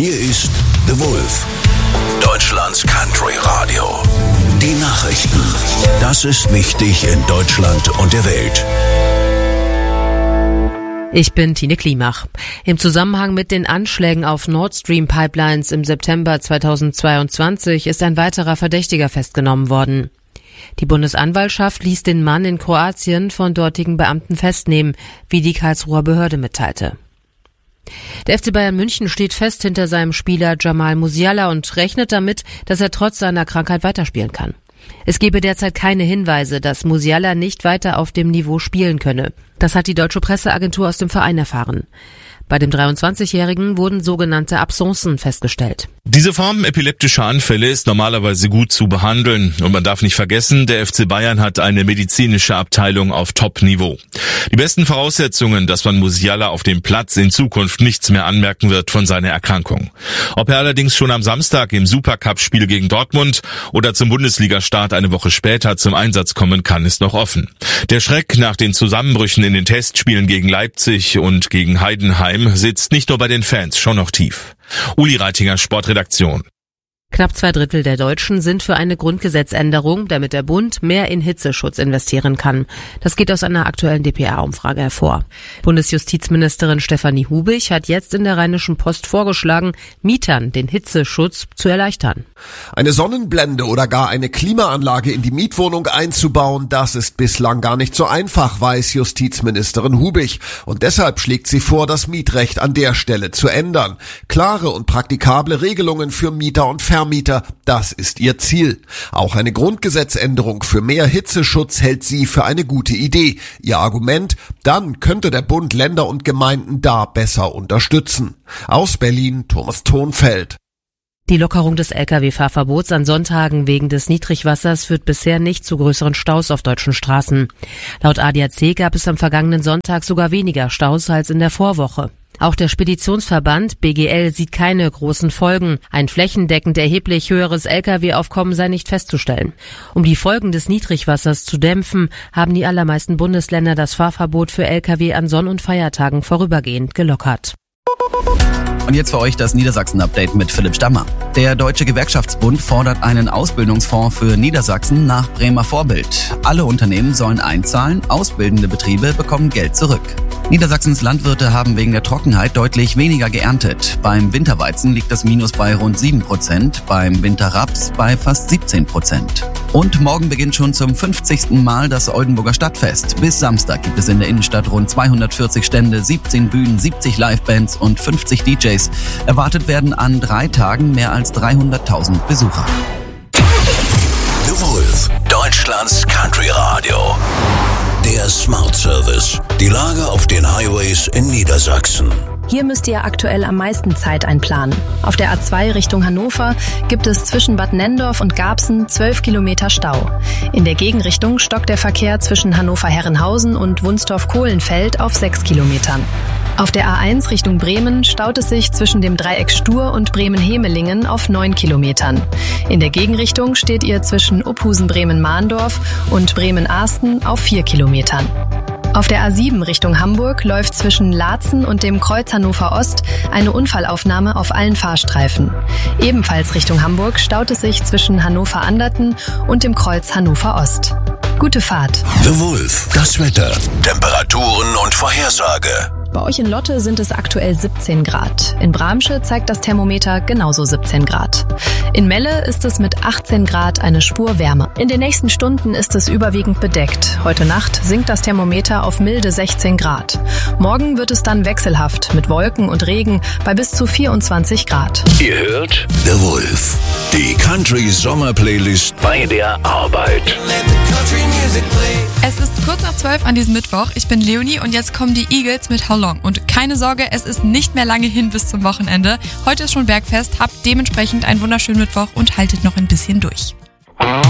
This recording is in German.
Hier ist The Wolf, Deutschlands Country Radio. Die Nachrichten. Das ist wichtig in Deutschland und der Welt. Ich bin Tine Klimach. Im Zusammenhang mit den Anschlägen auf Nord Stream Pipelines im September 2022 ist ein weiterer Verdächtiger festgenommen worden. Die Bundesanwaltschaft ließ den Mann in Kroatien von dortigen Beamten festnehmen, wie die Karlsruher Behörde mitteilte. Der FC Bayern München steht fest hinter seinem Spieler Jamal Musiala und rechnet damit, dass er trotz seiner Krankheit weiterspielen kann. Es gebe derzeit keine Hinweise, dass Musiala nicht weiter auf dem Niveau spielen könne. Das hat die deutsche Presseagentur aus dem Verein erfahren. Bei dem 23-Jährigen wurden sogenannte Absencen festgestellt. Diese Form epileptischer Anfälle ist normalerweise gut zu behandeln. Und man darf nicht vergessen, der FC Bayern hat eine medizinische Abteilung auf Top-Niveau. Die besten Voraussetzungen, dass man Musiala auf dem Platz in Zukunft nichts mehr anmerken wird von seiner Erkrankung. Ob er allerdings schon am Samstag im Supercup-Spiel gegen Dortmund oder zum Bundesliga-Start eine Woche später zum Einsatz kommen kann, ist noch offen. Der Schreck nach den Zusammenbrüchen in den Testspielen gegen Leipzig und gegen Heidenheim sitzt nicht nur bei den Fans, schon noch tief. Uli Reitinger, Sportredaktion. Knapp 2/3 der Deutschen sind für eine Grundgesetzänderung, damit der Bund mehr in Hitzeschutz investieren kann. Das geht aus einer aktuellen dpa-Umfrage hervor. Bundesjustizministerin Stefanie Hubig hat jetzt in der Rheinischen Post vorgeschlagen, Mietern den Hitzeschutz zu erleichtern. Eine Sonnenblende oder gar eine Klimaanlage in die Mietwohnung einzubauen, das ist bislang gar nicht so einfach, weiß Justizministerin Hubig. Und deshalb schlägt sie vor, das Mietrecht an der Stelle zu ändern. Klare und praktikable Regelungen für Mieter und Vermieter, das ist ihr Ziel. Auch eine Grundgesetzänderung für mehr Hitzeschutz hält sie für eine gute Idee. Ihr Argument: Dann könnte der Bund Länder und Gemeinden da besser unterstützen. Aus Berlin, Thomas Thonfeld. Die Lockerung des Lkw-Fahrverbots an Sonntagen wegen des Niedrigwassers führt bisher nicht zu größeren Staus auf deutschen Straßen. Laut ADAC gab es am vergangenen Sonntag sogar weniger Staus als in der Vorwoche. Auch der Speditionsverband BGL sieht keine großen Folgen. Ein flächendeckend erheblich höheres Lkw-Aufkommen sei nicht festzustellen. Um die Folgen des Niedrigwassers zu dämpfen, haben die allermeisten Bundesländer das Fahrverbot für Lkw an Sonn- und Feiertagen vorübergehend gelockert. Und jetzt für euch das Niedersachsen-Update mit Philipp Stammer. Der Deutsche Gewerkschaftsbund fordert einen Ausbildungsfonds für Niedersachsen nach Bremer Vorbild. Alle Unternehmen sollen einzahlen, ausbildende Betriebe bekommen Geld zurück. Niedersachsens Landwirte haben wegen der Trockenheit deutlich weniger geerntet. Beim Winterweizen liegt das Minus bei rund 7%, beim Winterraps bei fast 17%. Und morgen beginnt schon zum 50. Mal das Oldenburger Stadtfest. Bis Samstag gibt es in der Innenstadt rund 240 Stände, 17 Bühnen, 70 Livebands und 50 DJs. Erwartet werden an 3 Tagen mehr als 300.000 Besucher. The Wolf, Deutschlands Country Radio. Der Smart Service. Die Lage auf den Highways in Niedersachsen. Hier müsst ihr aktuell am meisten Zeit einplanen. Auf der A2 Richtung Hannover gibt es zwischen Bad Nenndorf und Garbsen 12 Kilometer Stau. In der Gegenrichtung stockt der Verkehr zwischen Hannover-Herrenhausen und Wunstorf-Kohlenfeld auf 6 Kilometern. Auf der A1 Richtung Bremen staut es sich zwischen dem Dreieck Stur und Bremen-Hemelingen auf 9 Kilometern. In der Gegenrichtung steht ihr zwischen Uphusen-Bremen-Mahndorf und Bremen-Ahsten auf 4 Kilometern. Auf der A7 Richtung Hamburg läuft zwischen Laatzen und dem Kreuz Hannover Ost eine Unfallaufnahme auf allen Fahrstreifen. Ebenfalls Richtung Hamburg staut es sich zwischen Hannover-Anderten und dem Kreuz Hannover Ost. Gute Fahrt. The Wolf, das Wetter, Temperaturen und Vorhersage. Bei euch in Lotte sind es aktuell 17 Grad. In Bramsche zeigt das Thermometer genauso 17 Grad. In Melle ist es mit 18 Grad eine Spur wärmer. In den nächsten Stunden ist es überwiegend bedeckt. Heute Nacht sinkt das Thermometer auf milde 16 Grad. Morgen wird es dann wechselhaft mit Wolken und Regen bei bis zu 24 Grad. Ihr hört The Wolf, die Country Sommer Playlist bei der Arbeit. Es ist kurz nach 12 an diesem Mittwoch. Ich bin Leonie und jetzt kommen die Eagles mit How Long. Und keine Sorge, es ist nicht mehr lange hin bis zum Wochenende. Heute ist schon Bergfest, habt dementsprechend einen wunderschönen Mittwoch und haltet noch ein bisschen durch.